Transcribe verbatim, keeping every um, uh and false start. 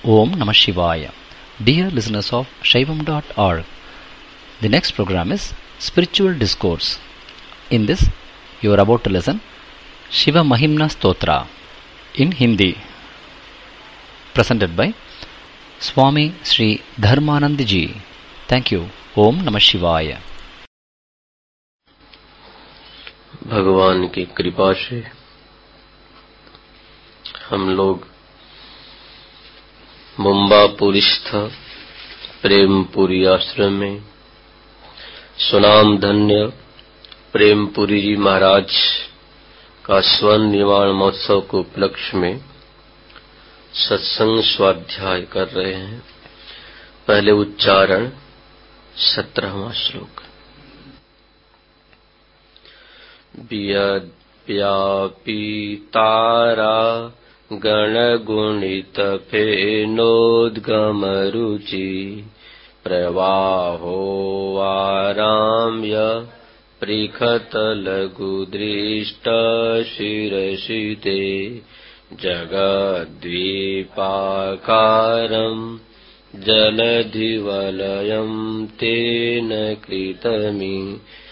Om Namah Shivaya. Dear listeners of Shaivam dot org, the next program is Spiritual Discourse. In this, you are about to listen Shiva Mahimna Stotra in Hindi, presented by Swami Sri Dharmanand Ji. Thank you. Om Namah Shivaya. भगवान की कृपा से हम लोग मुंबापुरी स्थ प्रेमपुरी आश्रम में सुनाम धन्य प्रेमपुरी जी महाराज का स्वर्ण निर्वाण महोत्सव के उपलक्ष्य में सत्संग स्वाध्याय कर रहे हैं। पहले उच्चारण सत्रहवां श्लोक। व्यापी तारा गणगुणित फेनोद्गमरुचि प्रवाहो वाराम्य पृखतलघुदृष्ट शिरसिते जगद्वीपाकारम् जलधिवलयम् तेन कृतमि